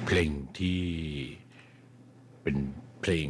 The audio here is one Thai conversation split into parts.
เพลงที่เป็นเพลง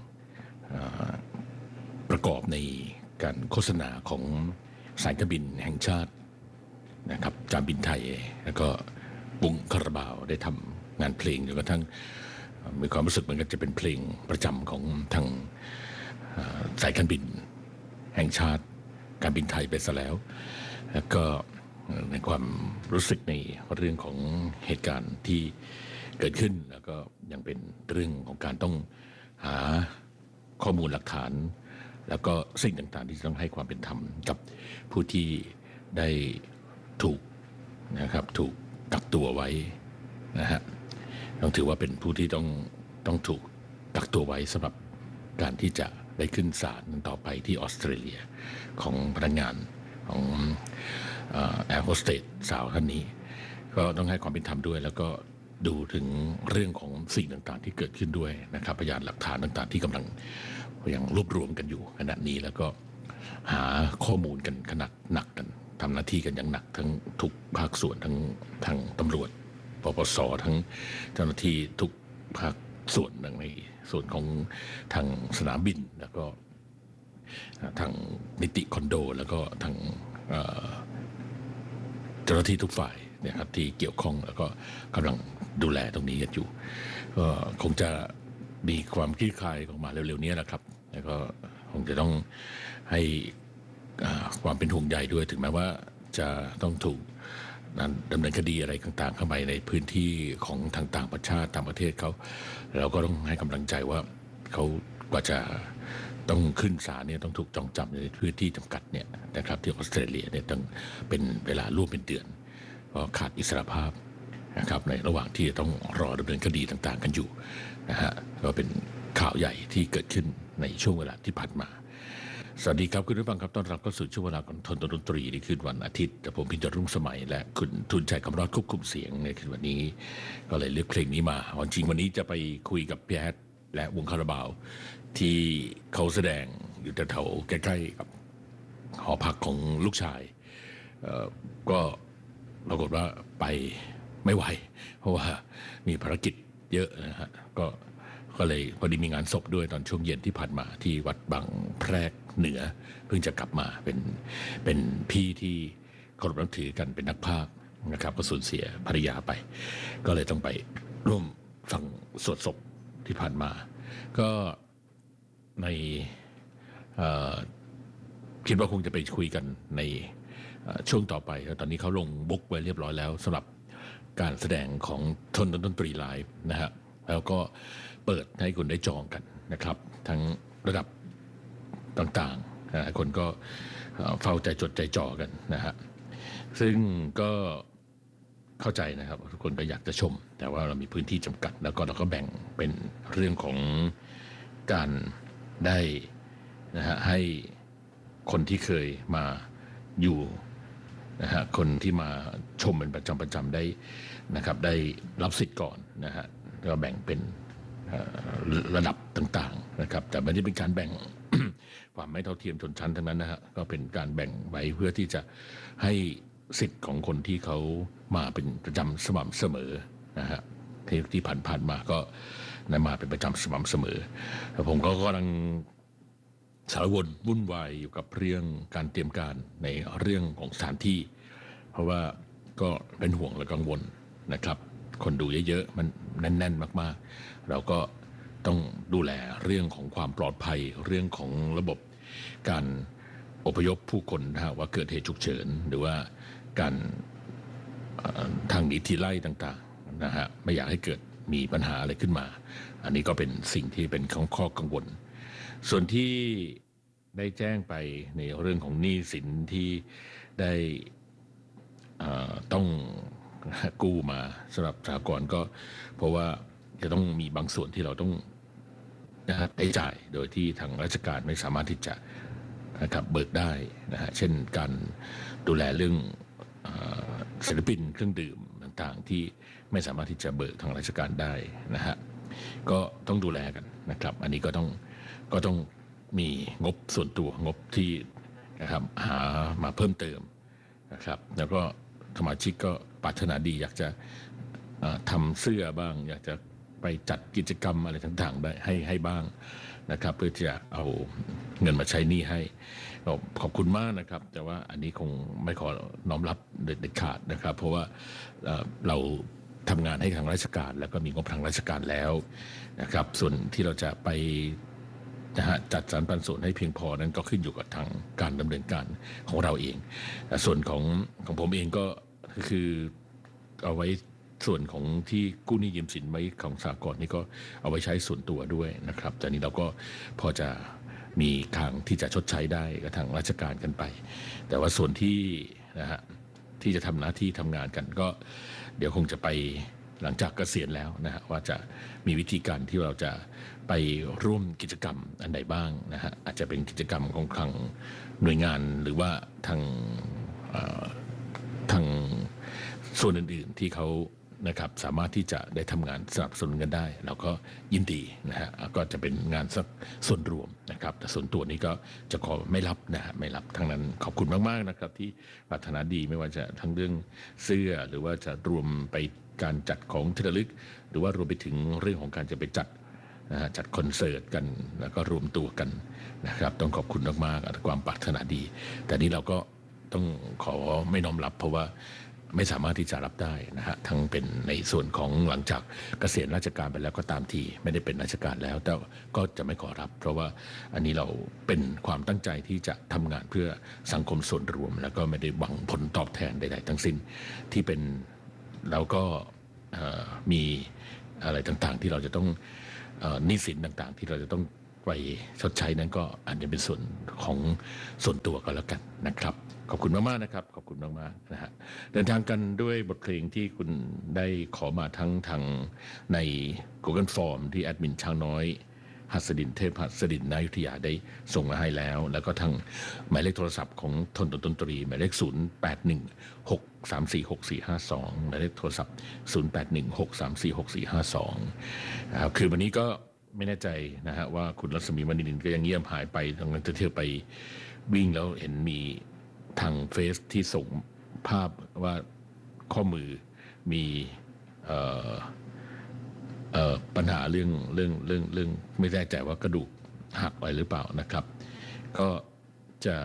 ประกอบในการโฆษณาของสายการบินแห่งชาตินะครับการบินไทยแล้วก็วงคาราบาวได้ทำงานเพลงจนกระทั่งมีความรู้สึกเหมือนกันจะเป็นเพลงประจำของทางสายการบินแห่งชาติการบินไทยไปซะแล้วก็ในความรู้สึกในเรื่องของเหตุการณ์ที่เกิดขึ้นแล้วก็ยังเป็นเรื่องของการต้องหาข้อมูลหลักฐานแล้วก็สิ่งต่างๆที่ต้องให้ความเป็นธรรมกับผู้ที่ได้ถูกนะครับถูกกักตัวไว้นะฮะต้องถือว่าเป็นผู้ที่ต้องถูกกักตัวไว้สำหรับการที่จะได้ขึ้นศาลต่อไปที่ออสเตรเลียของพนักงานของแอร์โฮสเตสสาวท่านนี้ก็ต้องให้ความเป็นธรรมด้วยแล้วก็ดูถึงเรื่องของสิ่งต่างๆที่เกิดขึ้นด้วยนะครับพยานหลักฐานต่างๆที่กำลังยังรวบรวมกันอยู่ขณะนี้แล้วก็หาข้อมูลกันขนาดหนักกันทำหน้าที่กันอย่างหนักทั้งทุกภาคส่วนทั้งทางตำรวจปปสทั้งเจ้าหน้าที่ทุกภาคส่วนในส่วนของทางสนามบินแล้วก็ทางนิติคอนโดแล้วก็ทางเจ้าหน้าที่ทุกฝ่ายนะครับที่เกี่ยวข้องแล้วก็กำลังดูแลตรงนี้กันอยู่ก็คงจะมีความคลี่คลายออกมาเร็วๆนี้แหละครับแล้วก็คงจะต้องให้ความเป็นห่วงใยด้วยถึงแม้ว่าจะต้องถูกดำเนินคดีอะไรต่างๆเข้าไปในพื้นที่ของทางต่างประเทศต่างประเทศเขาเราก็ต้องให้กำลังใจว่าเขากว่าจะต้องขึ้นศาลเนี่ยต้องถูกจองจำในพื้นที่จำกัดเนี่ยนะครับที่ออสเตรเลียเนี่ยต้องเป็นเวลาร่วมเป็นเดือนก็ขาดอิสรภาพนะครับในระหว่างที่จะต้องรอดำเนินคดีต่างๆกันอยู่นะฮะก็เป็นข่าวใหญ่ที่เกิดขึ้นในช่วงเวลาที่ผ่านมาสวัสดีครับคุณผู้ฟังครับต้อนรับเข้าสู่ช่วงเวลาของทนดนตรีในคืนวันอาทิตย์แต่ผมพิจารรุ่งสมัยและคุณทุนชัยคำรอดควบคุมเสียงในคืนวันนี้ก็เลยเลือกเพลงนี้มาจริงวันนี้จะไปคุยกับพี่แอดและวงคาราบาวที่เขาแสดงอยู่แถวใกล้ๆกับหอพักของลูกชายก็ปรากฏว่าไปไม่ไหวเพราะว่ามีภารกิจเยอะนะฮะก็เลยพอดีมีงานศพด้วยตอนช่วงเย็นที่ผ่านมาที่วัดบางแพรกเหนือเพิ่งจะกลับมาเป็นพี่ที่เคารพนับถือกันเป็นนักพากย์นะครับก็สูญเสียภรรยาไปก็เลยต้องไปร่วมฟังสวดศพที่ผ่านมาก็ในคิดว่าคงจะไปคุยกันในช่วงต่อไปตอนนี้เขาลงบุ๊กไว้เรียบร้อยแล้วสำหรับการแสดงของทนดนตรีไลฟ์นะฮะแล้วก็เปิดให้คุณได้จองกันนะครับทั้งระดับต่างๆคนก็เฝ้าใจจดใจจ่อกันนะฮะซึ่งก็เข้าใจนะครับทุกคนก็อยากจะชมแต่ว่าเรามีพื้นที่จำกัดแล้วก็เราก็แบ่งเป็นเรื่องของการได้นะฮะให้คนที่เคยมาอยู่นะฮะคนที่มาชมเป็นประจำได้นะครับได้รับสิทธิ์ก่อนนะฮะก็แบ่งเป็นระดับต่างๆนะครับแต่ไม่ได้เป็นการแบ่ง ความไม่เท่าเทียมชนชั้นทั้งนั้นนะฮะก็เป็นการแบ่งไว้เพื่อที่จะให้สิทธิ์ของคนที่เขามาเป็นประจำสม่ำเสมอนะฮะที่ผ่านมาก็มาเป็นประจำสม่ำเสมอแต่ผมก็กำลังสารวนวุ่นวายอยู่กับเรื่องการเตรียมการในเรื่องของสถานที่เพราะว่าก็เป็นห่วงและกังวลนะครับคนดูเยอะๆมันแน่นๆมากๆเราก็ต้องดูแลเรื่องของความปลอดภัยเรื่องของระบบการอพยพผู้คนนะฮะว่าเกิดเหตุฉุกเฉินหรือว่าการทางหนีทีไล่ต่างๆนะฮะไม่อยากให้เกิดมีปัญหาอะไรขึ้นมาอันนี้ก็เป็นสิ่งที่เป็นข้อกังวลส่วนที่ได้แจ้งไปในเรื่องของหนี้สินที่ได้ต้องกู้มาสำหรับสหกรณ์ก็เพราะว่าจะต้องมีบางส่วนที่เราต้องได้จ่ายโดยที่ทางราชการไม่สามารถที่จะนะครับเบิกได้นะฮะเช่นการดูแลเรื่องศิลปินเครื่องดื่มต่างๆที่ไม่สามารถที่จะเบิกทางราชการได้นะฮะก็ต้องดูแลกันนะครับอันนี้ก็ต้องมีงบส่วนตัวงบที่นะครับหามาเพิ่มเติมนะครับแล้วก็สมาชิกก็ปรารถนาดีอยากจะทำเสื้อบ้างอยากจะไปจัดกิจกรรมอะไรต่างๆได้ให้บ้างนะครับเพื่อที่จะเอาเงินมาใช้หนี้ให้ขอบคุณมากนะครับแต่ว่าอันนี้คงไม่ขอน้อมรับเด็ดขาดนะครับเพราะว่าเราทำงานให้ทางราชการแล้วก็มีงบทางราชการแล้วนะครับส่วนที่เราจะไปจัดสรรปันส่วนให้เพียงพอนั้นก็ขึ้นอยู่กับทางการดำเนินการของเราเองส่วนของผมเองก็คือเอาไว้ส่วนของที่กู้หนี้ยืมสินไว้ของสหกรณ์นี่ก็เอาไว้ใช้ส่วนตัวด้วยนะครับแต่นี้เราก็พอจะมีทางที่จะชดใช้ได้กับทางราชการกันไปแต่ว่าส่วนที่ที่จะทำหน้าที่ทำงานกันก็เดี๋ยวคงจะไปหลังจากเกษียณแล้วว่าจะมีวิธีการที่เราจะไปร่วมกิจกรรมอันใดบ้างอาจจะเป็นกิจกรรมของทางหน่วยงานหรือว่าทางส่วนอื่นๆที่เขานะครับสามารถที่จะได้ทำงานสนับสนุนกันได้เราก็ยินดีก็จะเป็นงานสักส่วนรวมนะครับแต่ส่วนตัวนี้ก็จะขอไม่รับไม่รับทั้งนั้นขอบคุณมากๆนะครับที่ปรารถนาดีไม่ว่าจะทั้งเรื่องเสื้อหรือว่าจะรวมไปการจัดของที่ระลึกหรือว่ารวมไปถึงเรื่องของการจะไปจัดคอนเสิร์ตกันแล้วก็รวมตัวกันนะครับต้องขอบคุณมากๆความปรารถนาดีแต่นี้เราก็ต้องขอไม่น้อมรับเพราะว่าไม่สามารถที่จะรับได้ทั้งเป็นในส่วนของหลังจากเกษียณราชการไปแล้วก็ตามทีไม่ได้เป็นราชการแล้วแต่ก็จะไม่ขอรับเพราะว่าอันนี้เราเป็นความตั้งใจที่จะทำงานเพื่อสังคมส่วนรวมแล้วก็ไม่ได้หวังผลตอบแทนใดๆทั้งสิ้นที่เป็นเราก็มีอะไรต่างๆที่เราจะต้องหนี้สินต่างๆที่เราจะต้องไปชดใช้นั้นก็อาจจะเป็นส่วนของส่วนตัวก็แล้วกันนะครับขอบคุณมากๆนะครับขอบคุณมากๆเดินทางกันด้วยบทเพลงที่คุณได้ขอมาทั้งทางใน Google Form ที่แอดมินช้างน้อยหัสดินเทพหัสดินนายุทธยาได้ส่งมาให้แล้วแล้วก็ทางหมายเลขโทรศัพท์ของทนดนตรีหมายเลข0816346452หมายเลขโทรศัพท์0816346452คือวันนี้ก็ไม่แน่ใจว่าคุณรัศมีมณีนินก็ยังเงียบหายไปทางนั้นจะเที่ยวไปวิ่งแล้วเห็นมีทางเฟซที่ส่งภาพว่าข้อมือมีปัญหาเรื่องไม่แน่ใจว่ากระดูกหักไปหรือเปล่านะครับก็จะ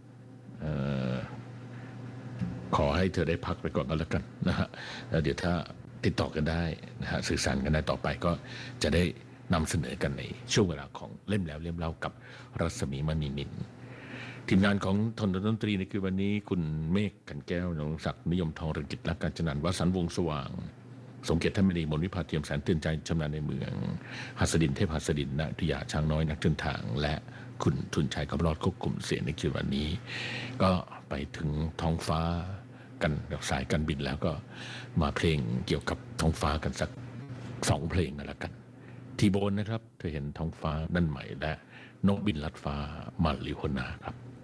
ขอให้เธอได้พักไปก่อนก็แล้วกันแล้วเดี๋ยวถ้าติดต่อกันได้สื่อสารกันได้ต่อไปก็จะได้นำเสนอกันในช่วงเวลาของเล่มแล้วเล่มเล่ากับรัศมีมณีนินทีมงานของทนดนตรีในคือวันนี้คุณเมฆกันแก้วนรงศักดิ์นิยมทองเรืองกิจและการจนันท์วสันต์วงศ์สว่างสมเกียรติท่านมณีมนวิภาเทียมแสนเตือนใจชำนาญในเมืองหัสดินเทพหัสดินนายุทธยาช้างน้อยนักเดินทางและคุณทุนชัยคำรอดควบคุมเสียงในคืนวันนี้ก็ไปถึงท้องฟ้ากันกับสายการบินแล้วก็มาเพลงเกี่ยวกับท้องฟ้ากันสัก2เพลงนั่นแหละกันทีโบนนะครับเธอเห็นท้องฟ้านั่นใหม่และนกบินลัดฟ้ามาลิโฮนาครับ